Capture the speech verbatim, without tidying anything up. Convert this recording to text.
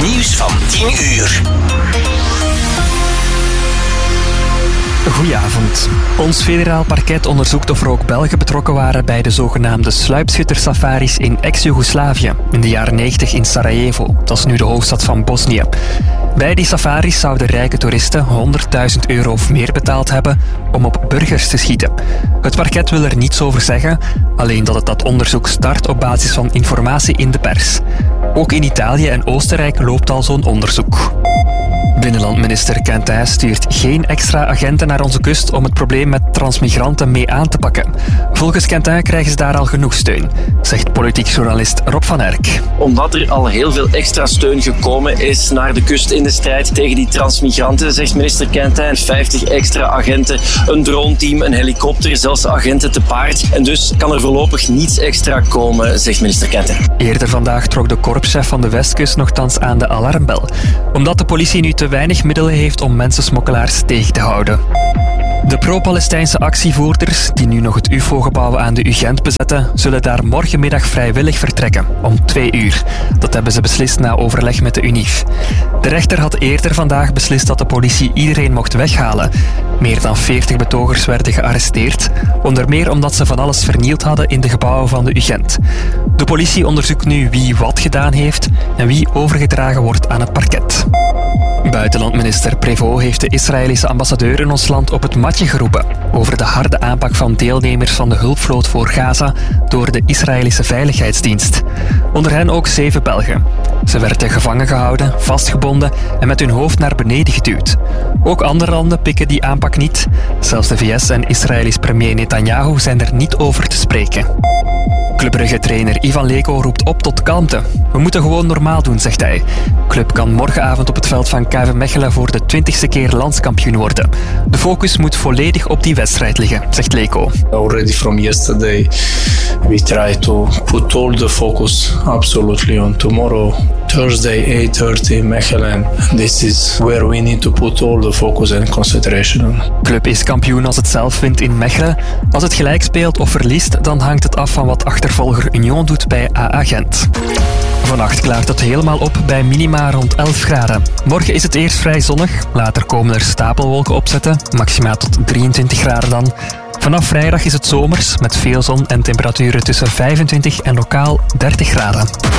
Nieuws van tien uur. Goedenavond. Ons federaal parket onderzoekt of er ook Belgen betrokken waren bij de zogenaamde sluipschuttersafaris in ex-Joegoslavië in de jaren negentig in Sarajevo. Dat is nu de hoofdstad van Bosnië. Bij die safaris zouden rijke toeristen honderdduizend euro of meer betaald hebben om op burgers te schieten. Het parket wil er niets over zeggen, alleen dat het dat onderzoek start op basis van informatie in de pers. Ook in Italië en Oostenrijk loopt al zo'n onderzoek. Binnenlandminister Quentin stuurt geen extra agenten naar onze kust om het probleem met transmigranten mee aan te pakken. Volgens Quentin krijgen ze daar al genoeg steun, zegt politiek journalist Rob van Erck. Omdat er al heel veel extra steun gekomen is naar de kust in de strijd tegen die transmigranten, zegt minister Quentin, vijftig extra agenten, een droneteam, een helikopter, zelfs agenten te paard. En dus kan er voorlopig niets extra komen, zegt minister Quentin. Eerder vandaag trok de korpschef van de Westkust nogthans aan de alarmbel, omdat de politie nu te weinig middelen heeft om mensensmokkelaars tegen te houden. De pro-Palestijnse actievoerders, die nu nog het U F O-gebouw aan de UGent bezetten, zullen daar morgenmiddag vrijwillig vertrekken, om twee uur. Dat hebben ze beslist na overleg met de UNIF. De rechter had eerder vandaag beslist dat de politie iedereen mocht weghalen. Meer dan veertig betogers werden gearresteerd, onder meer omdat ze van alles vernield hadden in de gebouwen van de UGent. De politie onderzoekt nu wie wat gedaan heeft en wie overgedragen wordt aan het parket. Buitenlandminister Prévost heeft de Israëlische ambassadeur in ons land op het matje geroepen over de harde aanpak van deelnemers van de hulpvloot voor Gaza door de Israëlische Veiligheidsdienst. Onder hen ook zeven Belgen. Ze werden gevangen gehouden, vastgebonden en met hun hoofd naar beneden geduwd. Ook andere landen pikken die aanpak niet. Zelfs de V S en Israëlisch premier Netanyahu zijn er niet over te spreken. Club Brugge-trainer Ivan Leko roept op tot kalmte. We moeten gewoon normaal doen, zegt hij. Club kan morgenavond op het veld van K V Mechelen voor de twintigste keer landskampioen worden. De focus moet volledig op die wedstrijd liggen, zegt Leko. Already from yesterday we try to put all the focus absolutely on tomorrow, Thursday eight thirty Mechelen. This is where we need to put all the focus and concentration on. Club is kampioen als het zelf wint in Mechelen. Als het gelijk speelt of verliest, dan hangt het af van wat achtervolger Union doet bij A A Gent. Vannacht klaart het helemaal op bij minima rond elf graden. Morgen is het eerst vrij zonnig, later komen er stapelwolken opzetten, maxima tot drieëntwintig graden dan. Vanaf vrijdag is het zomers met veel zon en temperaturen tussen vijfentwintig en lokaal dertig graden.